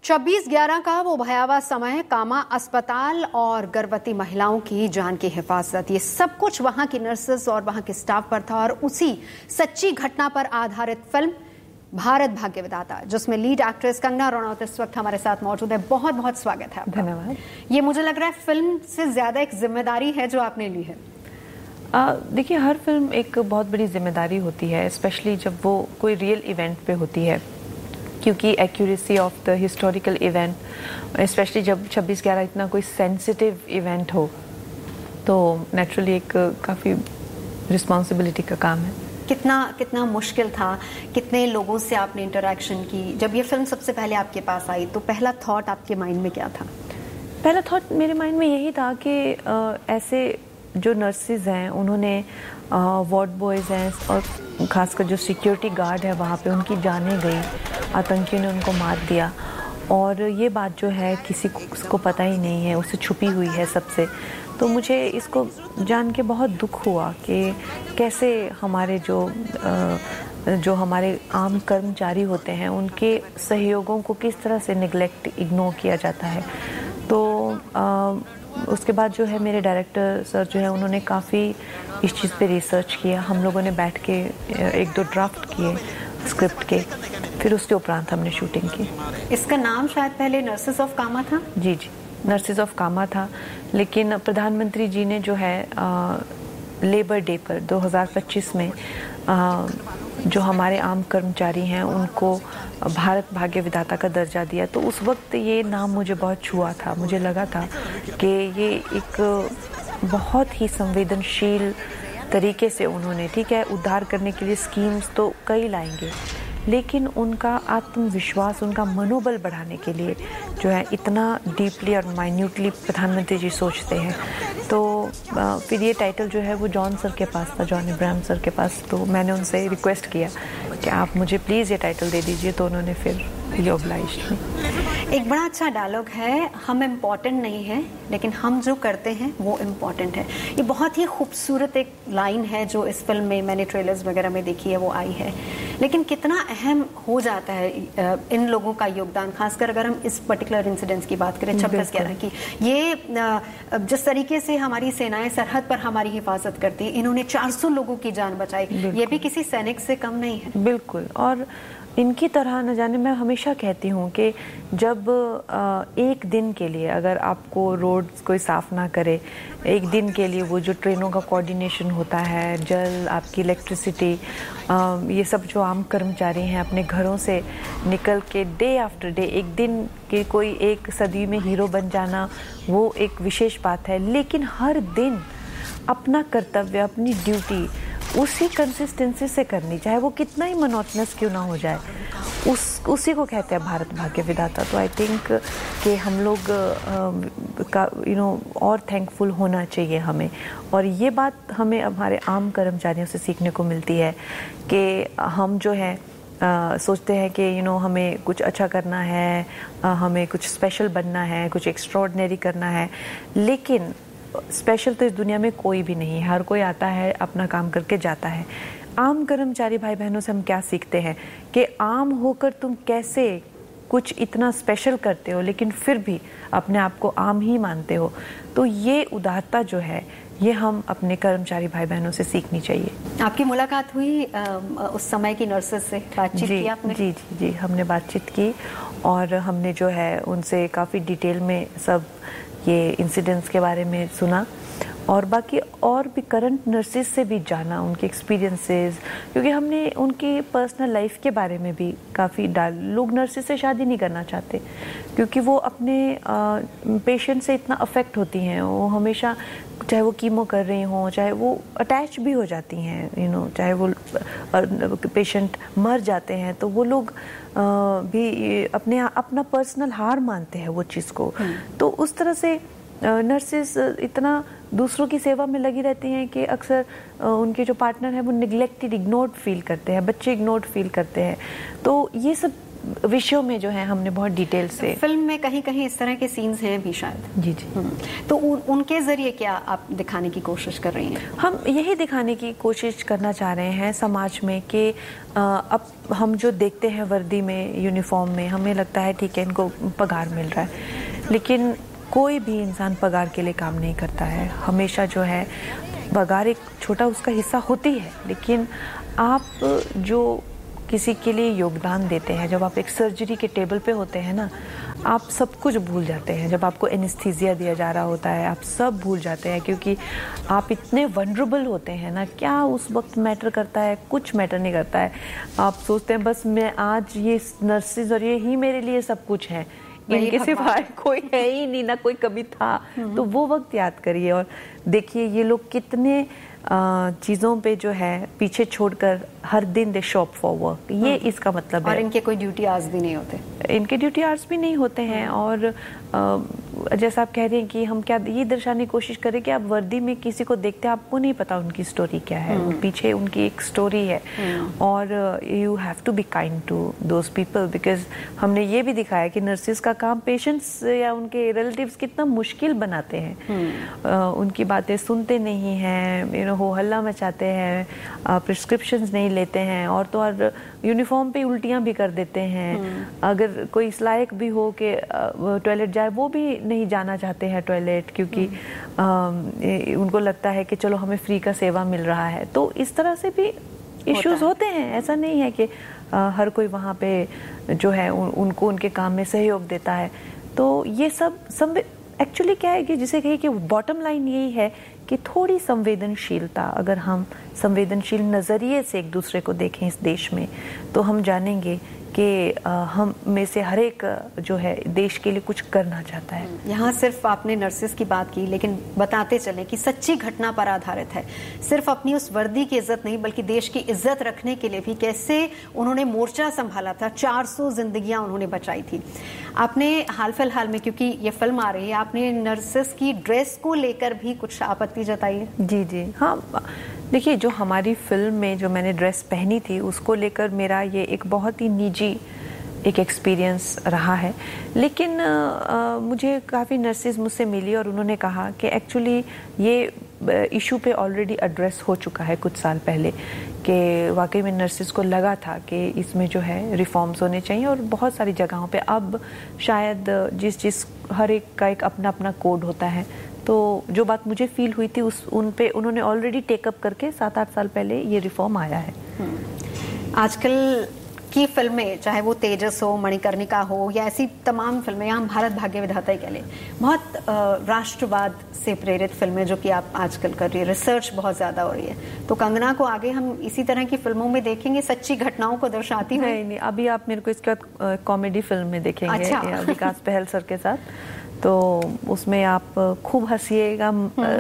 26/11 का वो भयावह समय, कामा अस्पताल और गर्भवती महिलाओं की जान की हिफाजत, ये सब कुछ वहां की नर्सेस और वहां के स्टाफ पर था। और उसी सच्ची घटना पर आधारित फिल्म भारत भाग्य विधाता, जिसमें लीड एक्ट्रेस कंगना रनौत इस वक्त हमारे साथ मौजूद है। बहुत बहुत स्वागत है आपका। धन्यवाद। ये मुझे लग रहा है फिल्म से ज्यादा एक जिम्मेदारी है जो आपने ली है। देखिए, हर फिल्म एक बहुत बड़ी जिम्मेदारी होती है, स्पेशली जब वो कोई रियल इवेंट पे होती है, क्योंकि accuracy of the historical event, specially जब 26/11 इतना कोई सेंसिटिव इवेंट हो, तो नेचुरली एक काफ़ी रिस्पॉन्सिबिलिटी का काम है। कितना मुश्किल था, कितने लोगों से आपने इंटरेक्शन की? जब ये फिल्म सबसे पहले आपके पास आई तो पहला थॉट आपके माइंड में क्या था? पहला थॉट मेरे माइंड में यही था कि ऐसे जो नर्सेज हैं, उन्होंने वार्ड बॉयज़ हैं और ख़ासकर जो सिक्योरिटी गार्ड है वहाँ पे, उनकी जानें गई, आतंकियों ने उनको मार दिया। और ये बात जो है किसी को पता ही नहीं है, उससे छुपी हुई है सबसे। तो मुझे इसको जान के बहुत दुख हुआ कि कैसे हमारे जो हमारे आम कर्मचारी होते हैं, उनके सहयोगों को किस तरह से निगलेक्ट, इग्नोर किया जाता है। तो उसके बाद जो है मेरे डायरेक्टर सर जो है, उन्होंने काफ़ी इस चीज़ पे रिसर्च किया। हम लोगों ने बैठ के 1-2 ड्राफ्ट किए स्क्रिप्ट के, फिर उसके उपरांत हमने शूटिंग की। इसका नाम शायद पहले नर्सेस ऑफ कामा था। जी, नर्सेस ऑफ कामा था, लेकिन प्रधानमंत्री जी ने जो है लेबर डे पर 2025 में जो हमारे आम कर्मचारी हैं उनको भारत भाग्य विधाता का दर्जा दिया। तो उस वक्त ये नाम मुझे बहुत छुआ था। मुझे लगा था कि ये एक बहुत ही संवेदनशील तरीके से उन्होंने, ठीक है, उद्धार करने के लिए स्कीम्स तो कई लाएंगे, लेकिन उनका आत्मविश्वास, उनका मनोबल बढ़ाने के लिए जो है इतना डीपली और माइन्यूटली प्रधानमंत्री जी सोचते हैं। तो फिर ये टाइटल जो है वो जॉन सर के पास था, जॉन इब्राहिम सर के पास। तो मैंने उनसे रिक्वेस्ट किया कि आप मुझे प्लीज़ ये टाइटल दे दीजिए, तो उन्होंने फिर ये ऑब्लाइज्ड की। एक बड़ा अच्छा डायलॉग है, हम इम्पॉर्टेंट नहीं हैं लेकिन हम जो करते हैं वो इम्पॉर्टेंट है। ये बहुत ही खूबसूरत एक लाइन है जो इस फिल्म में, मैंने ट्रेलर्स वगैरह में देखी है, वो आई है। लेकिन कितना अहम हो जाता है इन लोगों का योगदान, खासकर अगर हम इस पर्टिकुलर इंसिडेंट्स की बात करें 26/11 की। ये जिस तरीके से हमारी सेनाएं सरहद पर हमारी हिफाजत करती है, इन्होंने 400 लोगों की जान बचाई, ये भी किसी सैनिक से कम नहीं है। बिल्कुल। और इनकी तरह न जाने, मैं हमेशा कहती हूँ कि जब एक दिन के लिए अगर आपको रोड्स कोई साफ़ ना करे, एक दिन के लिए वो जो ट्रेनों का कोऑर्डिनेशन होता है, जल, आपकी इलेक्ट्रिसिटी, ये सब जो आम कर्मचारी हैं अपने घरों से निकल के डे आफ्टर डे, एक दिन के कोई एक सदी में हीरो बन जाना, वो एक विशेष बात है। लेकिन हर दिन अपना कर्तव्य, अपनी ड्यूटी उसी कंसिस्टेंसी से करनी, चाहे वो कितना ही मोनोटनस क्यों ना हो जाए, उसी को कहते हैं भारत भाग्य विधाता। तो आई थिंक कि हम लोग का और थैंकफुल होना चाहिए हमें। और ये बात हमें हमारे आम कर्मचारियों से सीखने को मिलती है कि हम जो है सोचते हैं कि हमें कुछ अच्छा करना है, हमें कुछ स्पेशल बनना है, कुछ एक्स्ट्राऑर्डिनरी करना है, लेकिन स्पेशल तो इस दुनिया में कोई भी नहीं है। हर कोई आता है, अपना काम करके जाता है। आम कर्मचारी भाई बहनों से हम क्या सीखते हैं कि आम होकर तुम कैसे कुछ इतना स्पेशल करते हो, लेकिन फिर भी अपने आप को आम ही मानते हो। तो ये उदारता जो है, ये हम अपने कर्मचारी भाई बहनों से सीखनी चाहिए। आपकी मुलाकात हुई उस समय की नर्सेस से, बातचीत की आपने? जी, हमने बातचीत की और हमने जो है उनसे काफ़ी डिटेल में सब ये इंसिडेंट्स के बारे में सुना, और बाकी और भी करंट नर्सेज से भी जाना, उनके एक्सपीरियंसेस, क्योंकि हमने उनकी पर्सनल लाइफ के बारे में भी काफ़ी लोग नर्सेज से शादी नहीं करना चाहते, क्योंकि वो अपने पेशेंट से इतना अफेक्ट होती हैं। वो हमेशा, चाहे वो कीमो कर रही हों, चाहे वो अटैच भी हो जाती हैं, चाहे वो पेशेंट मर जाते हैं, तो वो लोग भी अपना पर्सनल हार मानते हैं वो चीज़ को। तो उस तरह से नर्सेस इतना दूसरों की सेवा में लगी रहती हैं कि अक्सर उनके जो पार्टनर हैं वो निगलेक्टेड, इग्नोर्ड फील करते हैं, बच्चे इग्नोर्ड फील करते हैं। तो ये सब विषयों में जो है हमने बहुत डिटेल से, फिल्म में कहीं कहीं इस तरह के सीन्स हैं भी शायद। जी जी। तो उनके जरिए क्या आप दिखाने की कोशिश कर रही हैं? हम यही दिखाने की कोशिश करना चाह रहे हैं समाज में कि अब हम जो देखते हैं वर्दी में, यूनिफॉर्म में, हमें लगता है ठीक है इनको पगार मिल रहा है, लेकिन कोई भी इंसान पगार के लिए काम नहीं करता है। हमेशा जो है पगार एक छोटा उसका हिस्सा होती है, लेकिन आप जो किसी के लिए योगदान देते हैं, जब आप एक सर्जरी के टेबल पे होते हैं ना, आप सब कुछ भूल जाते हैं। जब आपको एनेस्थीसिया दिया जा रहा होता है, आप सब भूल जाते हैं, क्योंकि आप इतने वनरेबल होते हैं ना। क्या उस वक्त मैटर करता है? कुछ मैटर नहीं करता है। आप सोचते हैं बस मैं आज ये नर्सेज और ये ही मेरे लिए सब कुछ है, इनके सिवाय कोई है ही नहीं, ना कोई कभी था। तो वो वक्त याद करिए और देखिए ये लोग कितने चीज़ों पे जो है पीछे छोड़कर हर दिन दे शॉप फॉर वर्क। ये इसका मतलब है। और इनके कोई ड्यूटी आवर्स भी नहीं होते। इनके ड्यूटी आवर्स भी नहीं होते हैं। और जैसा आप कह रहे हैं कि हम क्या ये दर्शाने की कोशिश करें कि आप वर्दी में किसी को देखते हैं, आपको नहीं पता उनकी स्टोरी क्या है, वो पीछे उनकी एक स्टोरी है। और you have to be kind to those people, because हमने ये भी दिखाया कि नर्सिस का काम पेशेंट्स या उनके रिलेटिव्स कितना मुश्किल बनाते हैं। उनकी बातें सुनते नहीं हैं, हो हल्ला मचाते हैं, प्रिस्क्रिप्शंस नहीं लेते हैं, और तो और यूनिफॉर्म पे उल्टियां भी कर देते हैं। अगर कोई इस लायक भी हो कि टॉयलेट जाए, वो भी नहीं जाना चाहते हैं टॉयलेट, क्योंकि उनको लगता है कि चलो हमें फ्री का सेवा मिल रहा है। तो इस तरह से भी इश्यूज होते हैं। ऐसा नहीं है कि हर कोई वहाँ पे जो है उनको उनके काम में सहयोग देता है। तो ये सब एक्चुअली क्या है कि जिसे कहे कि बॉटम लाइन यही है कि थोड़ी संवेदनशीलता, अगर हम संवेदनशील नज़रिए से एक दूसरे को देखें इस देश में, तो हम जानेंगे कि हम में से हर एक जो है देश के लिए कुछ करना चाहता है। यहाँ सिर्फ आपने नर्सिस की बात की, लेकिन बताते चले कि सच्ची घटना पर आधारित है। सिर्फ अपनी उस वर्दी की इज्जत नहीं, बल्कि देश की इज्जत रखने के लिए भी कैसे उन्होंने मोर्चा संभाला था। 400 जिंदगियां उन्होंने बचाई थी। आपने हाल फिलहाल में, क्योंकि ये फिल्म आ रही है, आपने नर्सिस की ड्रेस को लेकर भी कुछ आपत्ति जताई है? जी जी हाँ, देखिए जो हमारी फिल्म में जो मैंने ड्रेस पहनी थी उसको लेकर मेरा ये एक बहुत ही निजी एक एक्सपीरियंस रहा है। लेकिन मुझे काफ़ी नर्सेज मुझसे मिली और उन्होंने कहा कि एक्चुअली ये इशू पे ऑलरेडी एड्रेस हो चुका है कुछ साल पहले, कि वाकई में नर्सेज को लगा था कि इसमें जो है रिफॉर्म्स होने चाहिए। और बहुत सारी जगहों पे अब शायद जिस हर एक का एक अपना अपना कोड होता है। तो जो बात मुझे फील हुई थी उन पे उन्होंने ऑलरेडी टेकअप करके 7-8 साल पहले ये रिफॉर्म आया है। आजकल की फिल्में, चाहे वो तेजस हो, मणिकर्णिका हो, या ऐसी तमाम फिल्में, या हम भारत भाग्य विधाता ही कह लें, बहुत राष्ट्रवाद से प्रेरित फिल्में जो कि आप आजकल कर रही है, रिसर्च बहुत ज्यादा हो रही है। तो कंगना को आगे हम इसी तरह की फिल्मों में देखेंगे, सच्ची घटनाओं को दर्शाती हुई? नहीं, अभी आप मेरे को इसके बाद कॉमेडी फिल्म में देखेंगे। अच्छा। विकास बहल सर के साथ, तो उसमें आप खूब हंसिएगा।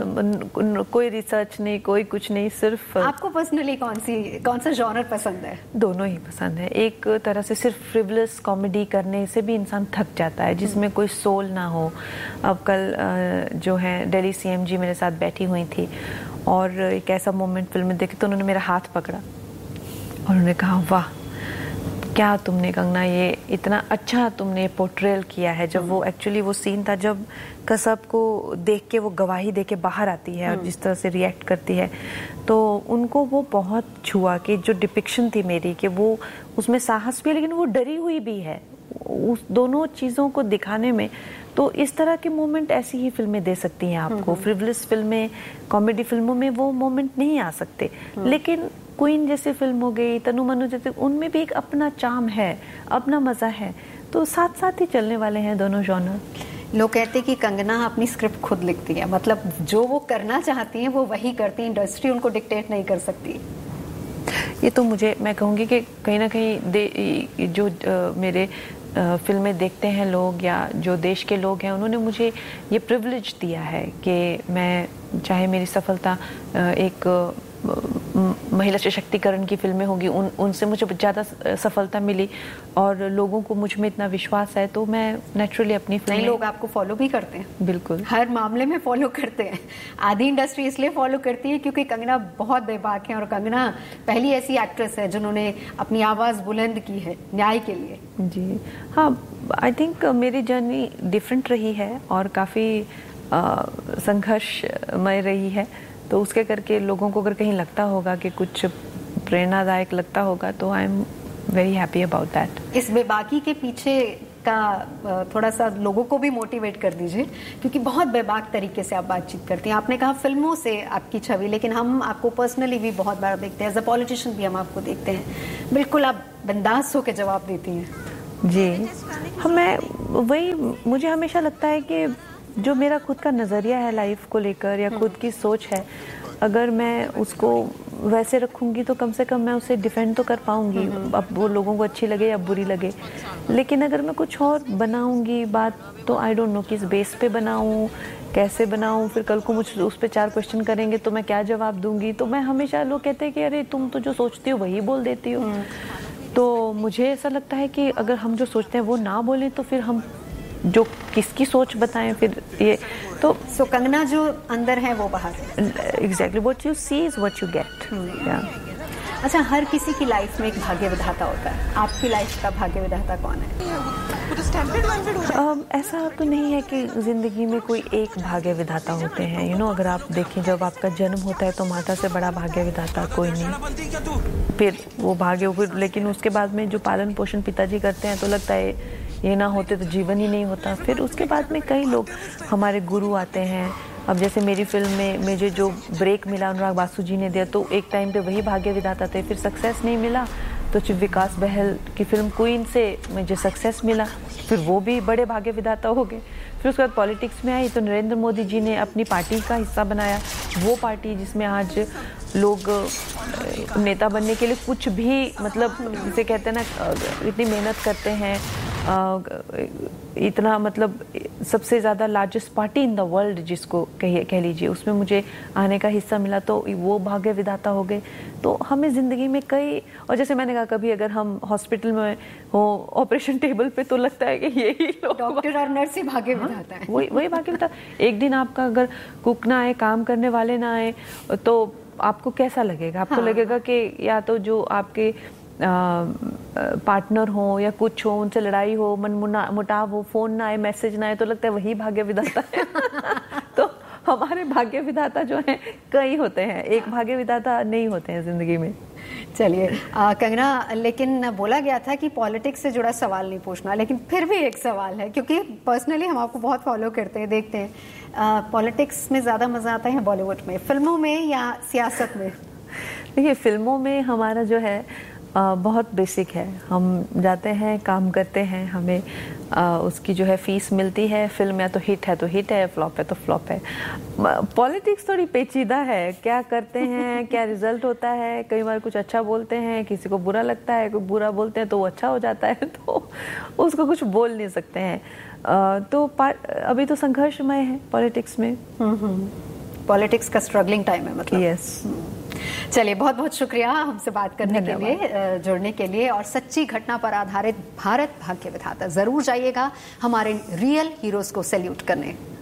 कोई रिसर्च नहीं, कोई कुछ नहीं, सिर्फ। आपको पर्सनली कौन सा जॉनर पसंद है? दोनों ही पसंद है। एक तरह से सिर्फ फ्रिवलस कॉमेडी करने से भी इंसान थक जाता है, जिसमें कोई सोल ना हो। अब कल जो है दिल्ली CMG मेरे साथ बैठी हुई थी और एक ऐसा मोमेंट फिल्म में देखे तो उन्होंने मेरा हाथ पकड़ा और उन्होंने कहा, वाह क्या तुमने कंगना ये इतना अच्छा तुमने पोर्ट्रेल किया है। जब वो एक्चुअली वो सीन था जब कसब को देख के वो गवाही दे के बाहर आती है और जिस तरह से रिएक्ट करती है, तो उनको वो बहुत छुआ कि जो डिपिक्शन थी मेरी, कि वो उसमें साहस भी है लेकिन वो डरी हुई भी है, उस दोनों चीज़ों को दिखाने में। तो इस तरह के मोमेंट ऐसी ही फिल्में दे सकती हैं आपको। फ्रिवलस फिल्में, कॉमेडी फिल्मों में वो मोमेंट नहीं आ सकते। लेकिन क्वीन जैसी फिल्म हो गई, तनु मनु जैसे, उनमें भी एक अपना चार्म है, अपना मजा है। तो साथ साथ ही चलने वाले हैं दोनों जॉनर। लोग कहते हैं कि कंगना अपनी स्क्रिप्ट खुद लिखती है, मतलब जो वो करना चाहती हैं वो वही करती हैं, इंडस्ट्री उनको डिक्टेट नहीं कर सकती। ये तो मैं कहूँगी कि कहीं ना कहीं जो मेरे फिल्में देखते हैं लोग या जो देश के लोग हैं, उन्होंने मुझे ये प्रिविलेज दिया है कि मैं, चाहे मेरी सफलता एक महिला सशक्तिकरण की फिल्में होगी उनसे मुझे ज़्यादा सफलता मिली और लोगों को मुझ में इतना विश्वास है, तो मैं नेचुरली अपनी फिल्में। लोग आपको फॉलो भी करते हैं, बिल्कुल हर मामले में फॉलो करते हैं। आधी इंडस्ट्री इसलिए फॉलो करती है क्योंकि कंगना बहुत बेबाक है और कंगना पहली ऐसी एक्ट्रेस है जिन्होंने अपनी आवाज़ बुलंद की है न्याय के लिए। जी हाँ, आई थिंक मेरी जर्नी डिफरेंट रही है और काफ़ी संघर्षमय रही है, तो उसके करके लोगों को अगर कहीं लगता होगा कि कुछ प्रेरणादायक लगता होगा तो I am very happy about that. इस बेबाकी के पीछे का थोड़ा सा लोगों को भी मोटिवेट कर दीजिए, क्योंकि बहुत बेबाक तरीके से आप बातचीत करती हैं। आपने कहा फिल्मों से आपकी छवि, लेकिन हम आपको पर्सनली भी बहुत बार देखते हैं, एज अ पॉलिटिशियन भी हम आपको देखते हैं, बिल्कुल आप बिंदास होकर जवाब देती हैं। जी हाँ, मैं वही, मुझे हमेशा लगता है कि जो मेरा खुद का नज़रिया है लाइफ को लेकर या खुद की सोच है, अगर मैं उसको वैसे रखूंगी तो कम से कम मैं उसे डिफेंड तो कर पाऊंगी, अब वो लोगों को अच्छी लगे या बुरी लगे। लेकिन अगर मैं कुछ और बनाऊंगी बात, तो आई डोंट नो किस बेस पे बनाऊं, कैसे बनाऊं, फिर कल को मुझ उस पर 4 क्वेश्चन करेंगे तो मैं क्या जवाब दूंगी। तो मैं हमेशा, लोग कहते हैं कि अरे तुम तो जो सोचती हो वही बोल देती हो, तो मुझे ऐसा लगता है कि अगर हम जो सोचते हैं वो ना बोलें तो फिर हम जो किसकी सोच बताएं फिर ये तो। सो कंगना जो अंदर है वो बाहर है। Exactly, what you see is what you get. अच्छा, हर किसी की लाइफ में एक भाग्य विधाता होता है, आपकी लाइफ का भाग्य विधाता कौन है? ऐसा तो नहीं है कि जिंदगी में कोई एक भाग्य विधाता होते हैं। अगर आप देखें, जब आपका जन्म होता है तो माता से बड़ा भाग्य विधाता कोई नहीं, फिर वो भाग्य, फिर लेकिन उसके बाद में जो पालन पोषण पिताजी करते हैं तो लगता है ये ना होते तो जीवन ही नहीं होता। फिर उसके बाद में कई लोग हमारे गुरु आते हैं। अब जैसे मेरी फिल्म में मुझे जो ब्रेक मिला अनुराग बासु जी ने दिया, तो एक टाइम पे वही भाग्य विधाता थे। फिर सक्सेस नहीं मिला तो चिव विकास बहल की फिल्म क्वीन से मुझे सक्सेस मिला, फिर वो भी बड़े भाग्य विधाता हो गए। फिर उसके बाद पॉलिटिक्स में आई तो नरेंद्र मोदी जी ने अपनी पार्टी का हिस्सा बनाया, वो पार्टी जिसमें आज लोग नेता बनने के लिए कुछ भी, मतलब जिसे कहते हैं ना, इतनी मेहनत करते हैं, इतना, मतलब सबसे ज़्यादा largest party in the world जिसको कह लीजिए, उसमें मुझे आने का हिस्सा मिला, तो वो भाग्य विधाता हो गए। तो हमें ज़िंदगी में कई, और जैसे मैंने कहा, कभी अगर हम हॉस्पिटल में हो ऑपरेशन टेबल पे तो लगता है कि यही लोग, डॉक्टर और नर्स ही भाग्य विधाता है। वही भाग्य विधाता। एक दिन आपका अगर कुक ना आए, काम करने वाले ना आए, तो आपको कैसा लगेगा? आपको लगेगा कि या तो जो आपके पार्टनर हो या कुछ हो, उनसे लड़ाई हो, मुटाव हो, फोन ना आए, मैसेज ना आए, तो लगता है वही भाग्य विधाता है। तो हमारे भाग्य विधाता जो हैं कई होते हैं, एक भाग्य विधाता नहीं होते हैं जिंदगी में। चलिए कंगना, लेकिन बोला गया था कि पॉलिटिक्स से जुड़ा सवाल नहीं पूछना, लेकिन फिर भी एक सवाल है, क्योंकि पर्सनली हम आपको बहुत फॉलो करते हैं, देखते हैं। पॉलिटिक्स में ज़्यादा मज़ा आता है बॉलीवुड में, फिल्मों में या सियासत में? देखिए, फिल्मों में हमारा जो है बहुत बेसिक है, हम जाते हैं, काम करते हैं, हमें उसकी जो है फीस मिलती है। फिल्म या तो हिट है तो हिट है, फ्लॉप है तो फ्लॉप है। पॉलिटिक्स थोड़ी पेचीदा है, क्या करते हैं, क्या रिजल्ट होता है, कई बार कुछ अच्छा बोलते हैं, किसी को बुरा लगता है, कोई बुरा बोलते हैं तो वो अच्छा हो जाता है, तो उसको कुछ बोल नहीं सकते हैं। तो अभी तो संघर्षमय है पॉलिटिक्स में। पॉलिटिक्स का स्ट्रगलिंग टाइम है, मतलब। यस। चलिए, बहुत बहुत शुक्रिया हमसे बात करने के लिए, जुड़ने के लिए, और सच्ची घटना पर आधारित भारत भाग्य विधाता जरूर जाइएगा हमारे रियल हीरोज को सैल्यूट करने।